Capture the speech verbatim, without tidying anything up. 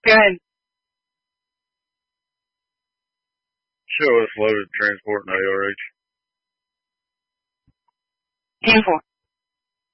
Go ahead. Show us loaded transport and A R H. ten four.